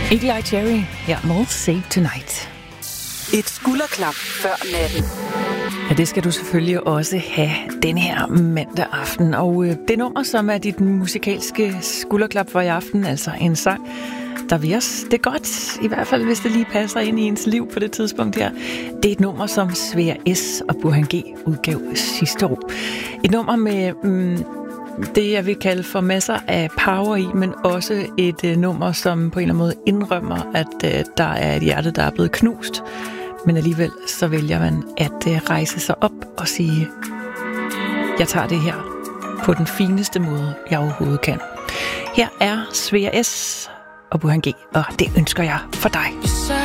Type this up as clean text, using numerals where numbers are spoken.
Eagle Eye Cherry, ja, More Save Tonight. Et skulderklap før natten. Ja, det skal du selvfølgelig også have denne her mandag aften. Og det nummer, som er dit musikalske skulderklap for i aften, altså en sang, der vil os det godt, i hvert fald hvis det lige passer ind i ens liv på det tidspunkt her. Det er et nummer, som Svea S. og Burhan G. udgav sidste år. Et nummer med det, jeg vil kalde for masser af power i, men også et nummer, som på en eller anden måde indrømmer, at der er et hjerte, der er blevet knust. Men alligevel så vælger man at rejse sig op og sige, jeg tager det her på den fineste måde, jeg overhovedet kan. Her er Svea S. og Burhan G, og det ønsker jeg for dig.